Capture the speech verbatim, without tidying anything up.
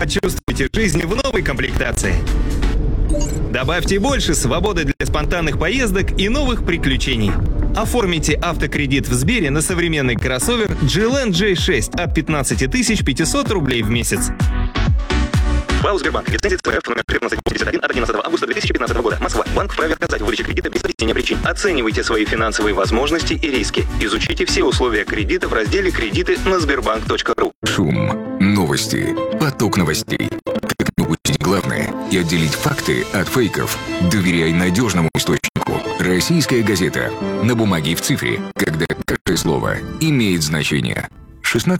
Почувствуйте жизнь в новой комплектации. Добавьте больше свободы для спонтанных поездок и новых приключений. Оформите автокредит в Сбере на современный кроссовер джи эл эн джей шесть от пятнадцать тысяч пятьсот рублей в месяц. ПАО «Сбербанк». Лицензия ЦФ номер четырнадцать восемьдесят один от одиннадцатого августа две тысячи пятнадцатого года. Москва. Банк вправе отказать в выдаче кредита без объяснения причин. Оценивайте свои финансовые возможности и риски. Изучите все условия кредита в разделе «Кредиты» на сбербанк точка ру. Шум. Новости. Поток новостей. Как не упустить главное и отделить факты от фейков. Доверяй надежному источнику. Российская газета. На бумаге и в цифре, когда каждое слово имеет значение. шестнадцать